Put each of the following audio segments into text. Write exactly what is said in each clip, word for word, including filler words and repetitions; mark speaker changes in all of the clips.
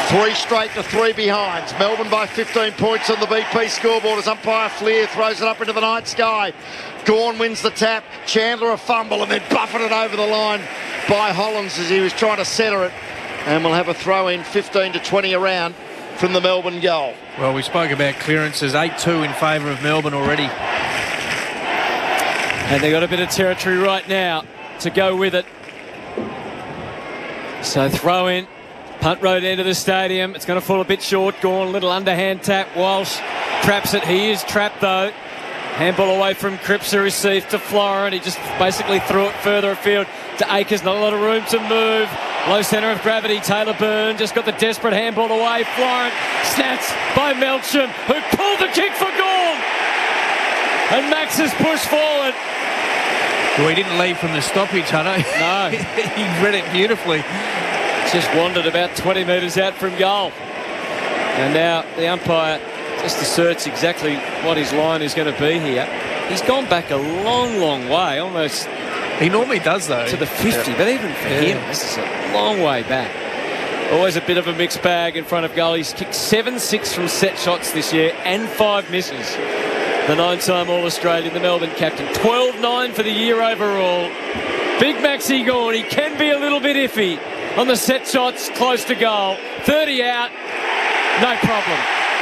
Speaker 1: Three straight to three behinds. Melbourne by fifteen points on the B P scoreboard as umpire Fleer throws it up into the night sky. Gawn wins the tap. Chandler a fumble and then buffeted over the line by Hollands as he was trying to centre it. And we'll have a throw in fifteen to twenty around from the Melbourne goal.
Speaker 2: Well, we spoke about clearances. eight two in favour of Melbourne already.
Speaker 3: And they've got a bit of territory right now to go with it. So throw in. Punt road end of the stadium. It's going to fall a bit short. Gawn, little underhand tap. Walsh traps it. He is trapped though. Handball away from Cripps, who received to Florent. He just basically threw it further afield to Akers. Not a lot of room to move. Low centre of gravity. Taylor Byrne just got the desperate handball away. Florent snatched by Melcham, who pulled the kick for Gawn. And Max has pushed forward.
Speaker 2: Well, he didn't leave from the stoppage, Hunter.
Speaker 3: No.
Speaker 2: He read it beautifully.
Speaker 3: Just wandered about twenty metres out from goal. And now the umpire just asserts exactly what his line is going to be here. He's gone back a long, long way, almost.
Speaker 2: He normally does, though.
Speaker 3: To the fifty, yeah. But even for yeah. him, this is a long way back. Always a bit of a mixed bag in front of goal. He's kicked seven six from set shots this year and five misses. The nine-time All-Australian, the Melbourne captain. twelve nine for the year overall. Big Maxi Gawn, he can be a little bit iffy on the set shots close to goal. thirty out, no problem.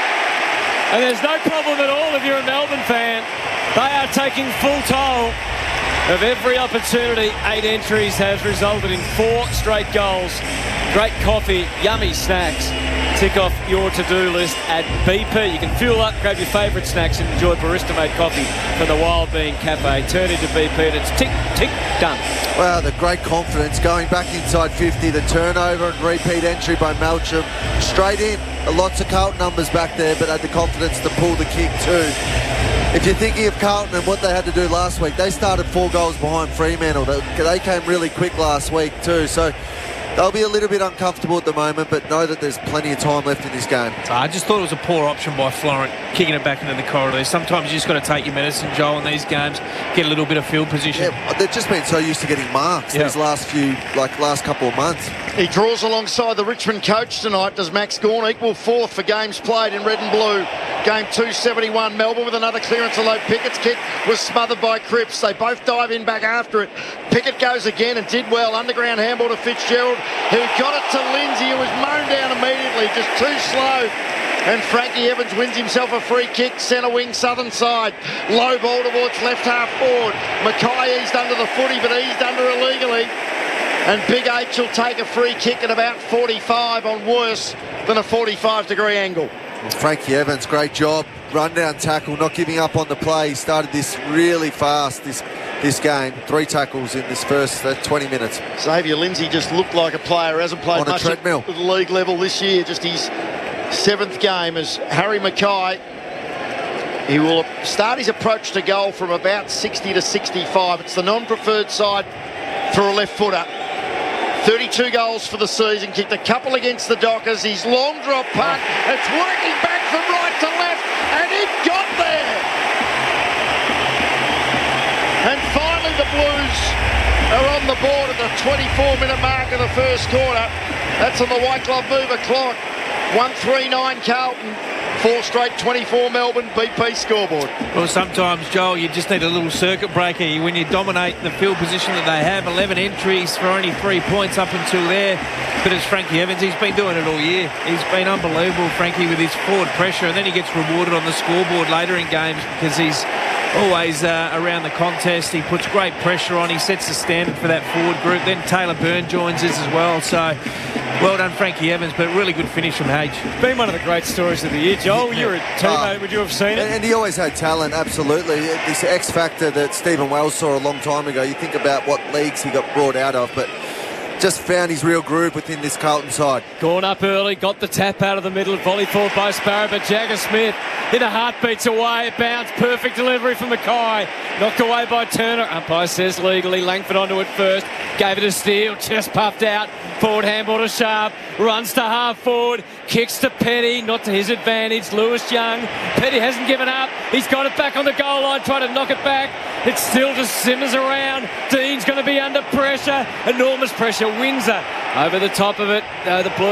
Speaker 3: And there's no problem at all if you're a Melbourne fan. They are taking full toll of every opportunity. Eight entries has resulted in four straight goals. Great coffee, yummy snacks. Tick off your to-do list at B P. You can fuel up, grab your favourite snacks and enjoy barista-made coffee from the Wild Bean Cafe. Turn into B P and it's tick, tick, done.
Speaker 4: Wow, the great confidence going back inside fifty. The turnover and repeat entry by Melcham. Straight in. Lots of Carlton numbers back there, but had the confidence to pull the kick too. If you're thinking of Carlton and what they had to do last week, they started four goals behind Fremantle. They came really quick last week too. So they'll be a little bit uncomfortable at the moment, but know that there's plenty of time left in this game.
Speaker 2: I just thought it was a poor option by Florent, kicking it back into the corridor. Sometimes you just got to take your medicine, Joel, in these games, get a little bit of field position.
Speaker 4: Yeah, they've just been so used to getting marks
Speaker 2: yeah.
Speaker 4: these last few, like last couple of months.
Speaker 1: He draws alongside the Richmond coach tonight. Does Max Gawn equal fourth for games played in red and blue? Game two seventy-one. Melbourne with another clearance, although Pickett's kick was smothered by Cripps. They both dive in back after it. Pickett goes again and did well. Underground handball to Fitzgerald, who got it to Lindsay, who was mown down immediately, just too slow. And Frankie Evans wins himself a free kick, centre wing, southern side. Low ball towards left half forward. Mackay eased under the footy, but eased under illegally. And Big H will take a free kick at about forty-five on worse than a forty-five degree angle.
Speaker 4: Frankie Evans, great job. Rundown tackle, not giving up on the play. He started this really fast, this this game. Three tackles in this first uh, twenty minutes.
Speaker 1: Xavier Lindsay just looked like a player, hasn't played
Speaker 4: on a
Speaker 1: much
Speaker 4: treadmill
Speaker 1: at the league level this year. Just his seventh game as Harry Mackay. He will start his approach to goal from about sixty to sixty-five. It's the non-preferred side for a left footer. thirty-two goals for the season, kicked a couple against the Dockers. His long drop punt, it's working back from right to left, and it got there. And finally the Blues are on the board at the twenty-four minute mark of the first quarter. That's on the White Glove Mover clock. one three nine Carlton. Four straight twenty-four Melbourne B P scoreboard.
Speaker 2: Well, sometimes, Joel, you just need a little circuit breaker when you dominate the field position that they have. eleven entries for only three points up until there. But it's Frankie Evans. He's been doing it all year. He's been unbelievable, Frankie, with his forward pressure. And then he gets rewarded on the scoreboard later in games because he's always uh, around the contest. He puts great pressure on. He sets the standard for that forward group. Then Taylor Byrne joins us as well. So well done, Frankie Evans, but really good finish from H.
Speaker 3: Been one of the great stories of the year. Joel, you're a teammate. Uh, Would you have seen it?
Speaker 4: And, and he always had talent, absolutely. This X factor that Stephen Wells saw a long time ago. You think about what leagues he got brought out of, but just found his real groove within this Carlton side.
Speaker 3: Gone up early, got the tap out of the middle, volley forward by Sparrow, but Jagger Smith hit a heartbeats away, it bounced, perfect delivery from Mackay, knocked away by Turner. Umpire says legally, Langford onto it first, gave it a steal, chest puffed out, forward handball to Sharp, runs to half forward, kicks to Petty, not to his advantage. Lewis Young, Petty hasn't given up, he's got it back on the goal line, trying to knock it back. It still just simmers around. Dean's going to be under pressure, enormous pressure. Windsor over the top of it. Uh, the Blues